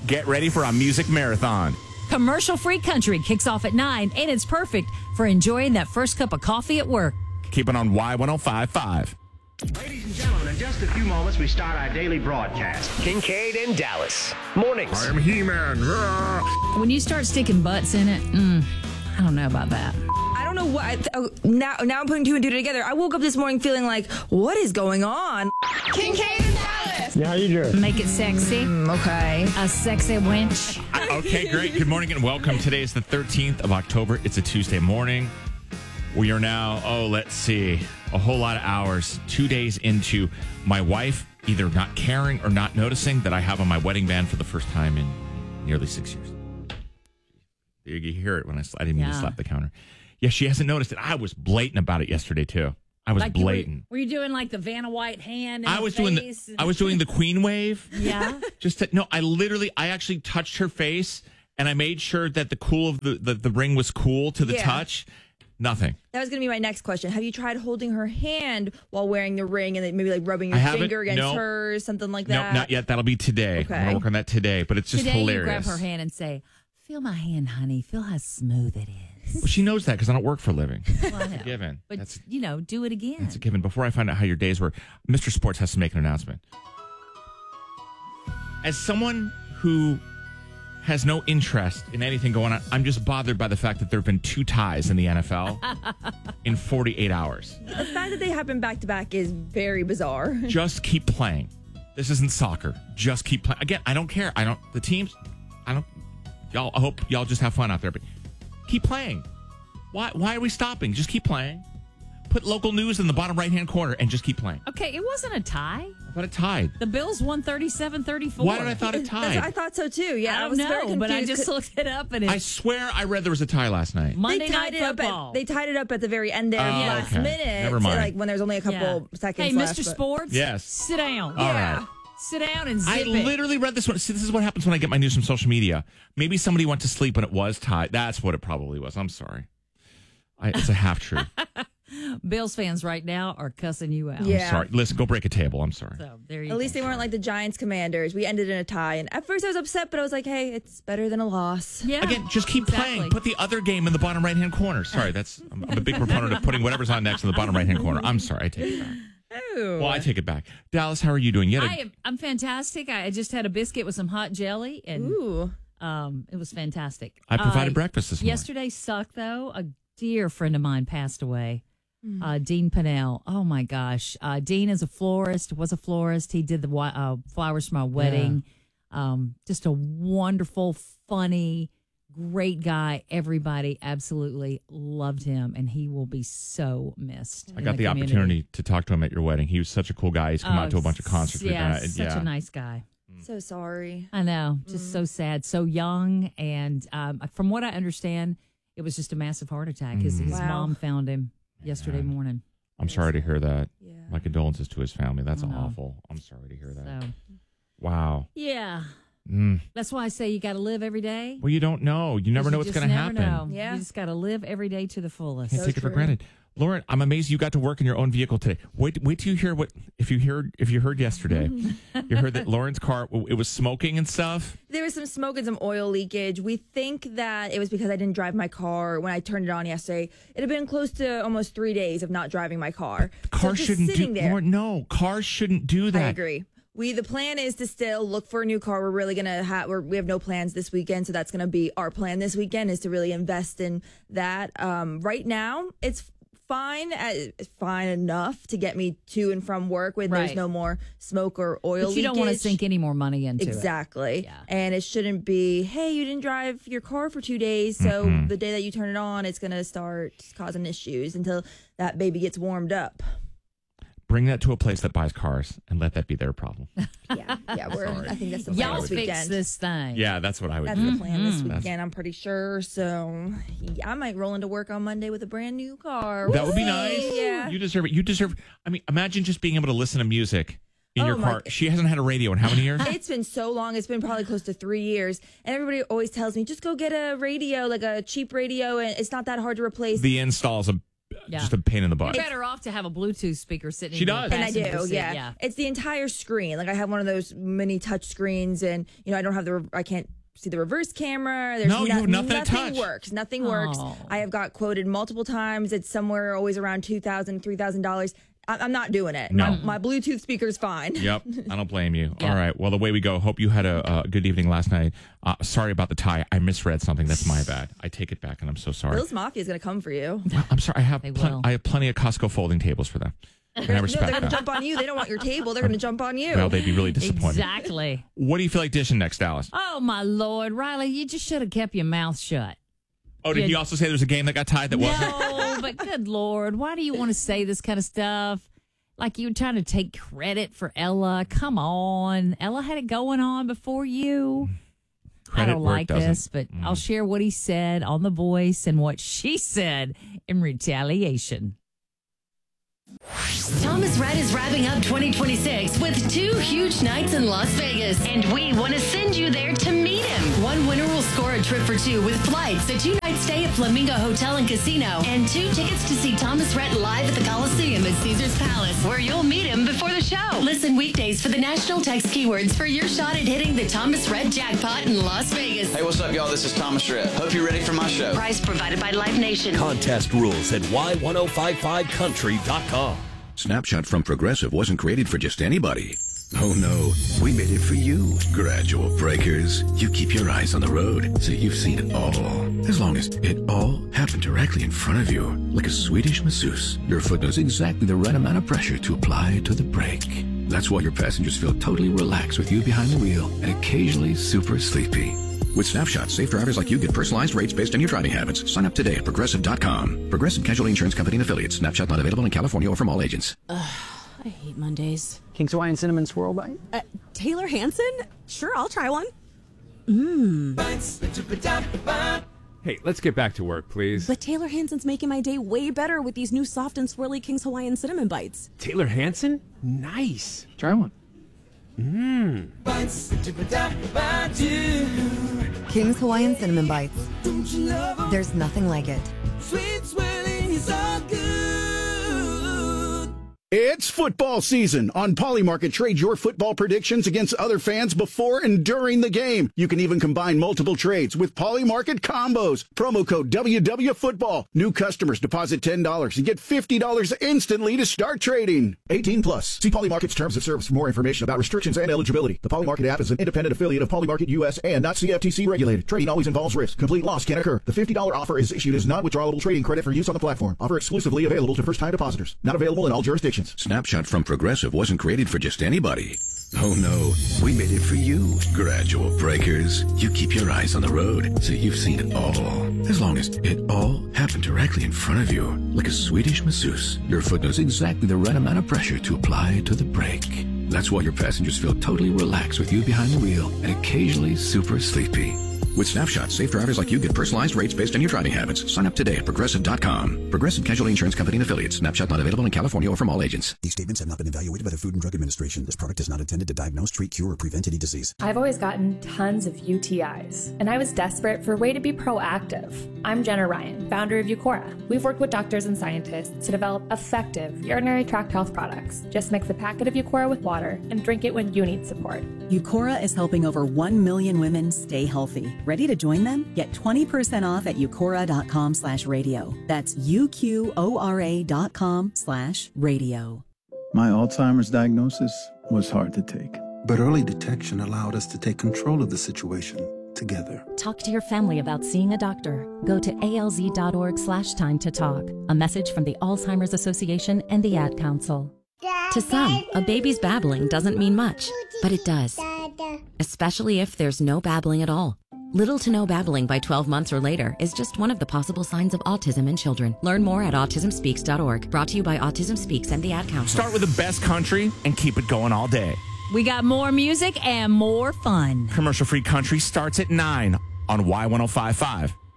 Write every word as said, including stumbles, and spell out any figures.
Get ready for a music marathon. Commercial-free country kicks off at nine, and it's perfect for enjoying that first cup of coffee at work. Keep it on Y ten fifty-five. Ladies and gentlemen, in just a few moments, we start our daily broadcast. Kincaid and Dallas. Mornings. I'm He-Man. When you start sticking butts in it, mm, I don't know about that. I don't know what. I th- oh, now, now I'm putting two and two together. I woke up this morning feeling like, what is going on? Kincaid and Dallas. Yeah, how you doing? Make it sexy. Mm, okay. A sexy wench. Okay, great. Good morning and welcome. Today is the thirteenth of October. It's a Tuesday morning. We are now, oh, let's see, a whole lot of hours, two days into my wife either not caring or not noticing that I have on my wedding band for the first time in nearly six years. You hear it when I, I didn't mean Yeah. to slap the counter. Yeah, she hasn't noticed it. I was blatant about it yesterday, too. I was Like you blatant. Were, were you doing like the Vanna White hand? In I the was doing the face? I was doing the queen wave. Yeah. Just to, no, I literally I actually touched her face and I made sure that the cool of the the, the ring was cool to the Yeah. touch. Nothing. That was going to be my next question. Have you tried holding her hand while wearing the ring and then maybe like rubbing your I haven't. finger against No. hers, something like No, that? not yet. That'll be today. Okay. I'm gonna work on that today. But it's just Today hilarious. you grab her hand and say, "Feel my hand, honey. Feel how smooth it is." Well, she knows that because I don't work for a living. Well, I That's a know. given. But That's you know, do it again. that's a given. Before I find out how your days were, Mister Sports has to make an announcement. As someone who has no interest in anything going on, I'm just bothered by the fact that there have been two ties in the N F L in forty-eight hours. The fact that they happen back to back is very bizarre. Just keep playing. This isn't soccer. Just keep playing. Again, I don't care. I don't, the teams, I don't, y'all, I hope y'all just have fun out there, but keep playing. Why, why are we stopping? Just keep playing. Put local news in the bottom right-hand corner and just keep playing. Okay, it wasn't a tie. I thought it tied. The Bills won thirty-seven thirty-four. Why did I thought it That's- tied? I thought so too. Yeah, I don't was very know, confused. but I just 'cause looked it up and it's I swear I read there was a tie last night. Monday they tied Night it up. Football. At, they tied it up at the very end there, Oh, last okay. minute. Never mind. Like when there's only a couple Yeah. seconds Hey, left. Mister but- Sports. Yes. Sit down. All Yeah. right. Sit down and zip I it. literally read this one. See, this is what happens when I get my news from social media. Maybe somebody went to sleep when it was tied. That's what it probably was. I'm sorry. I, it's a half truth. Bills fans right now are cussing you out. Yeah. I'm sorry. Listen, go break a table. I'm sorry. So there you At least go. they weren't like the Giants Commanders. We ended in a tie. And at first I was upset, but I was like, hey, it's better than a loss. Yeah. Again, just keep exactly. playing. Put the other game in the bottom right hand corner. Sorry, that's I'm, I'm a big proponent of putting whatever's on next in the bottom right hand corner. I'm sorry, I take it back. Ooh. Well, I take it back. Dallas, how are you doing? You had a- I am, I'm fantastic. I I just had a biscuit with some hot jelly, and Ooh. um, it was fantastic. I provided Uh, breakfast this morning. Yesterday sucked, though. A dear friend of mine passed away, Mm. uh, Dean Pinnell. Oh, my gosh. Uh, Dean is a florist, was a florist. He did the wi- uh, flowers for my wedding. Um, just a wonderful, funny, great guy. Everybody absolutely loved him, and he will be so missed. I in got the, community. opportunity to talk to him at your wedding. He was such a cool guy. He's come Oh, out to a bunch of concerts. we've Yeah, been at. such yeah. a nice guy. So sorry. I know, just Mm. so sad, so young, and um, from what I understand, it was just a massive heart attack. His, his Wow. mom found him yesterday morning. I'm sorry to hear that. Yeah. My condolences to his family. That's I know. awful. I'm sorry to hear that. So Wow. yeah, Mm. that's why I say you got to live every day. Well, you don't know. You never You know what's just going to never happen. know. Yeah. You just got to live every day to the fullest. Can't So take it for true. granted. Lauren, I'm amazed you got to work in your own vehicle today. Wait, wait till you hear what if you heard if you heard yesterday. You heard that Lauren's car it was smoking and stuff. There was some smoke and some oil leakage. We think that it was because I didn't drive my car when I turned it on yesterday. It had been close to almost three days of not driving my car. Cars so just shouldn't do. sitting there. Lauren, no, cars shouldn't do that. I agree. We the plan is to still look for a new car. We're really gonna have we're, we have no plans this weekend, so that's gonna be our plan this weekend is to really invest in that. Um, right now, it's fine, uh, fine enough to get me to and from work when Right. there's no more smoke or oil. But you don't want to leakage. sink any more money into it. Exactly. Yeah. And it shouldn't be, hey, you didn't drive your car for two days, so Mm-hmm. the day that you turn it on, it's going to start causing issues until that baby gets warmed up. Bring that to a place that buys cars and let that be their problem. Yeah. Yeah. We're, I think that's the plan Y'all this fix weekend. this thing. Yeah, that's what I would That's do. the plan this That's- weekend, I'm pretty sure. So yeah, I might roll into work on Monday with a brand new car. That would be We'll nice. see. Yeah. You deserve it. You deserve. I mean, imagine just being able to listen to music in Oh your my car. g- She hasn't had a radio in how many years? It's been so long. It's been probably close to three years. And everybody always tells me, just go get a radio, like a cheap radio, and it's not that hard to replace. The install's a Yeah. just a pain in the butt. You're better off to have a Bluetooth speaker sitting She in your does. And I do, passenger seat. yeah. yeah. It's the entire screen. Like I have one of those mini touch screens, and you know I don't have the. Re- I can't see the reverse camera. There's No, you have nothing to nothing touch. works. Nothing works. Oh. I have got quoted multiple times. It's somewhere always around two thousand, three thousand dollars. I'm not doing it. No. My, my Bluetooth speaker's fine. Yep, I don't blame you. Yeah. All right, well, the way we go. Hope you had a, a good evening last night. Uh, sorry about the tie. I misread something. That's my bad. I take it back, and I'm so sorry. Bill's Mafia is going to come for you. Well, I'm sorry. I have They plen- will. I have plenty of Costco folding tables for them, and I No, respect they're going to that. jump on you. They don't want your table. They're going to jump on you. Well, they'd be really disappointed. Exactly. What do you feel like dishing next, Dallas? Oh, my Lord. Riley, you just should have kept your mouth shut. Oh, did Yeah. he also say there's a game that got tied that wasn't? No, but good Lord. Why do you want to say this kind of stuff? Like you were trying to take credit for Ella. Come on. Ella had it going on before you. Credit I don't where it like doesn't. this, but I'll share what he said on The Voice and what she said in retaliation. Thomas Rhett is wrapping up twenty twenty-six with two huge nights in Las Vegas, and we want to send you there to meet him. One winner will score a trip for two with flights, a two-night stay at Flamingo Hotel and Casino, and two tickets to see Thomas Rhett live at the Coliseum at Caesars Palace, where you'll meet him before the show. Listen weekdays for the national text keywords for your shot at hitting the Thomas Rhett jackpot in Las Vegas. Hey, what's up, y'all? This is Thomas Rhett. Hope you're ready for my show. Prize provided by Live Nation. Contest rules at y ten fifty-five country dot com. Snapshot from Progressive wasn't created for just anybody. Oh no, we made it for you. Gradual breakers. You keep your eyes on the road, so you've seen it all. As long as it all happened directly in front of you, like a Swedish masseuse, your foot knows exactly the right amount of pressure to apply to the brake. That's why your passengers feel totally relaxed with you behind the wheel and occasionally super sleepy. With Snapshot, safe drivers like you get personalized rates based on your driving habits. Sign up today at Progressive dot com. Progressive Casualty Insurance Company and Affiliates. Snapshot not available in California or from all agents. I hate Mondays. King's Hawaiian Cinnamon Swirl Bite. Uh, Taylor Hansen? Sure, I'll try one. Mmm. Hey, let's get back to work, please. But Taylor Hansen's making my day way better with these new soft and swirly King's Hawaiian Cinnamon Bites. Taylor Hansen? Nice. Try one. Mmm. King's Hawaiian Cinnamon Bites. There's nothing like it. It's football season. On Polymarket, trade your football predictions against other fans before and during the game. You can even combine multiple trades with Polymarket combos. Promo code W W Football. New customers deposit ten dollars and get fifty dollars instantly to start trading. eighteen plus. See Polymarket's terms of service for more information about restrictions and eligibility. The Polymarket app is an independent affiliate of Polymarket U S and not C F T C regulated. Trading always involves risk. Complete loss can occur. The fifty dollars offer is issued as non-withdrawable trading credit for use on the platform. Offer exclusively available to first-time depositors. Not available in all jurisdictions. Snapshot from Progressive wasn't created for just anybody. Oh no, we made it for you. Gradual breakers. You keep your eyes on the road, so you've seen it all. As long as it all happened directly in front of you, like a Swedish masseuse, your foot knows exactly the right amount of pressure to apply to the brake. That's why your passengers feel totally relaxed with you behind the wheel and occasionally super sleepy. With Snapshot, safe drivers like you get personalized rates based on your driving habits. Sign up today at Progressive dot com. Progressive Casualty Insurance Company and Affiliates. Snapshot not available in California or from all agents. These statements have not been evaluated by the Food and Drug Administration. This product is not intended to diagnose, treat, cure, or prevent any disease. I've always gotten tons of U T Is, and I was desperate for a way to be proactive. I'm Jenna Ryan, founder of Eucora. We've worked with doctors and scientists to develop effective urinary tract health products. Just mix a packet of Eucora with water and drink it when you need support. Eucora is helping over one million women stay healthy. Ready to join them? Get twenty percent off at eucora dot com slash radio. That's U Q O R A dot com slash radio. My Alzheimer's diagnosis was hard to take. But early detection allowed us to take control of the situation together. Talk to your family about seeing a doctor. Go to A L Z dot org slash time to talk. A message from the Alzheimer's Association and the Ad Council. To some, a baby's babbling doesn't mean much, but it does. Especially if there's no babbling at all. Little to no babbling by twelve months or later is just one of the possible signs of autism in children. Learn more at autism speaks dot org. Brought to you by Autism Speaks and the Ad Council. Start with the best country and keep it going all day. We got more music and more fun. Commercial-free country starts at nine on Y ten fifty-five.